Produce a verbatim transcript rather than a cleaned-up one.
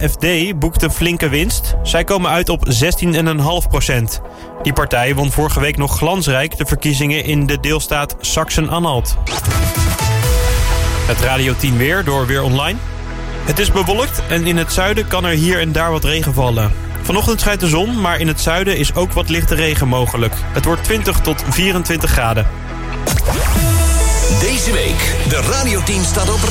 F D boekt een flinke winst. Zij komen uit op zestien komma vijf procent. Die partij won vorige week nog glansrijk de verkiezingen in de deelstaat Sachsen-Anhalt. Het Radio tien weer door Weer Online. Het is bewolkt en in het zuiden kan er hier en daar wat regen vallen. Vanochtend schijnt de zon, maar in het zuiden is ook wat lichte regen mogelijk. Het wordt twintig tot vierentwintig graden. Deze week, de Radio tien staat op